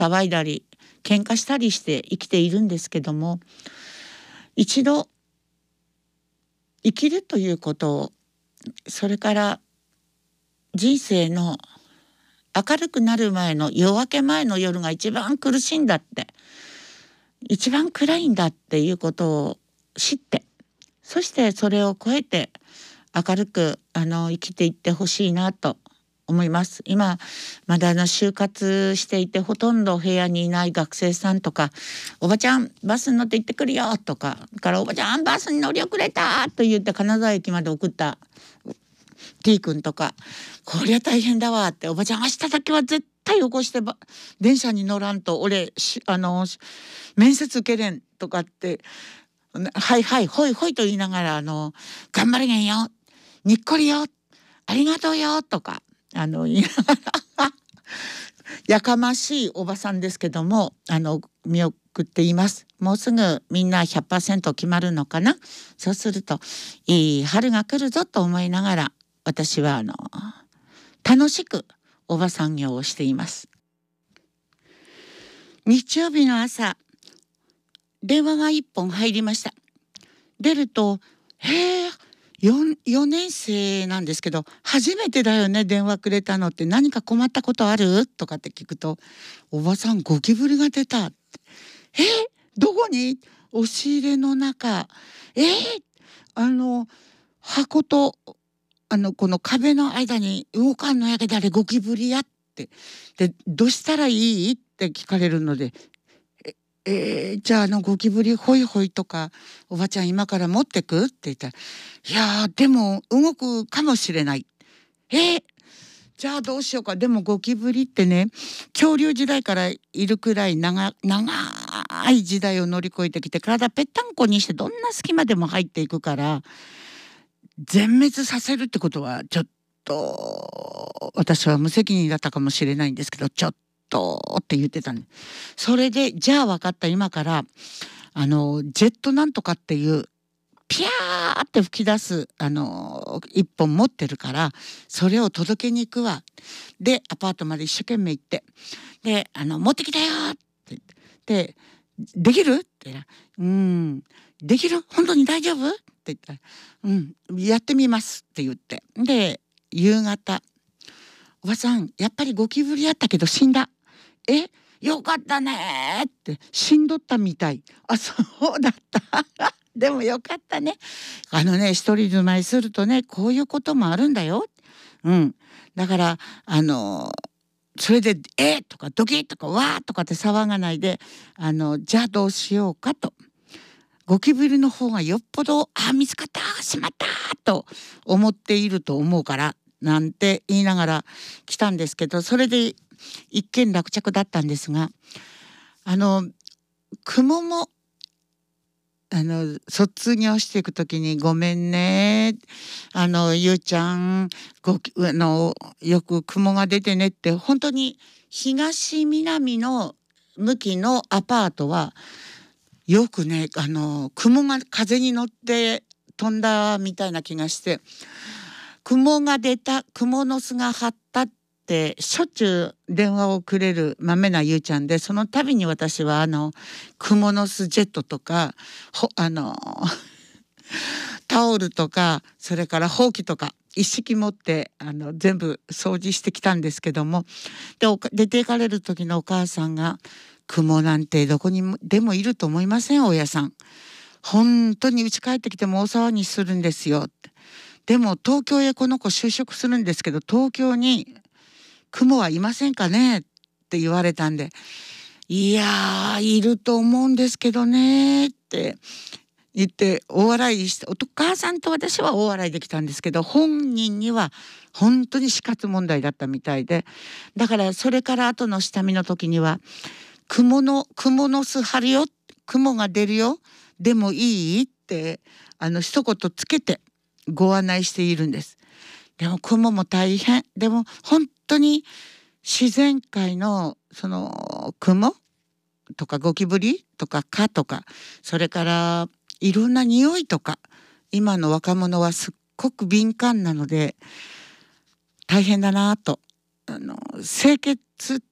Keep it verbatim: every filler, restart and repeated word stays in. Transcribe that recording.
騒いだり喧嘩したりして生きているんですけども、一度生きるということを、それから人生の明るくなる前の夜明け前の夜が一番苦しいんだって、一番暗いんだっていうことを知って、そしてそれを超えて明るくあの生きていってほしいなと思います。今まだあの就活していて、ほとんど部屋にいない学生さんとか、おばちゃんバスに乗って行ってくるよとか、からおばちゃんバスに乗り遅れたと言って金沢駅まで送った T 君とか、こりゃ大変だわって、おばちゃん明日だけは絶対起こしてば電車に乗らんと俺しあの面接受けれんとかって、はいはいほいほいと言いながら、あの頑張れげんよ、にっこりよ、ありがとうよとかあの言いながらやかましいおばさんですけども、あの見送っています。もうすぐみんな ひゃくパーセント 決まるのかな。そうするといい春が来るぞと思いながら、私はあの楽しくおばさん業をしています。日曜日の朝、電話が一本入りました。出ると、へえ 4, よねん生なんですけど、初めてだよね電話くれたのって、何か困ったことあるとかって聞くと、おばさんゴキブリが出たって。えどこに？押し入れの中。えあの箱とあのこの壁の間に動かんのやけど、あれゴキブリやって。でどうしたらいいって聞かれるので、ええー、じゃああのゴキブリホイホイとかおばちゃん今から持ってくって言ったら、いやーでも動くかもしれない。えー、じゃあどうしようか。でもゴキブリってね、恐竜時代からいるくらい長長い時代を乗り越えてきて、体ぺったんこにしてどんな隙間でも入っていくから、全滅させるってことはちょっと私は無責任だったかもしれないんですけど、ちょっとって言ってたね。それでじゃあ分かった、今からあのジェットなんとかっていうピャーって吹き出すあの一本持ってるから、それを届けに行くわ。でアパートまで一生懸命行って、であの持ってきたよって言って、でできるって言ったら、うんできる、本当に大丈夫って言ったら、うんやってみますって言って、で夕方、おばさんやっぱりゴキブリやったけど死んだ。えよかったねって、死んどったみたい。あそうだったでもよかったね。あのね一人住まいするとね、こういうこともあるんだよ。うんだからあのそれで「えー、とか「ドキッ」とか「わー」とかって騒がないで、あのじゃあどうしようかと。ゴキブリの方がよっぽど「あ見つかったしまった」と思っていると思うからなんて言いながら来たんですけど、それで一件落着だったんですが、あの雲もあの卒業していく時に「ごめんねあのゆうちゃんごあのよく雲が出てね」って、本当に東南の向きのアパートはよくねあの雲が風に乗って飛んだみたいな気がして、雲が出た、雲の巣が張ったってしょっちゅう電話をくれるまめなゆうちゃんで、その度に私はあの雲の巣ジェットとかほあのタオルとか、それからほうきとか一式持ってあの全部掃除してきたんですけども、で出て行かれる時のお母さんが「雲なんてどこにもでもいると思いません大家さん。本当に家帰ってきても大騒ぎするんですよ」って。でも東京へこの子就職するんですけど、東京に雲はいませんかねって言われたんで、いやーいると思うんですけどねって言って大笑いして、お母さんと私は大笑いできたんですけど、本人には本当に死活問題だったみたいで、だからそれから後の下見の時には「雲の雲の巣張るよ、雲が出るよ、でもいい?」ってあの一言つけてご案内しているんです。でも雲も大変。でも本当に自然界のその雲とかゴキブリとか蚊とか、それからいろんな匂いとか、今の若者はすっごく敏感なので大変だなと。あの清潔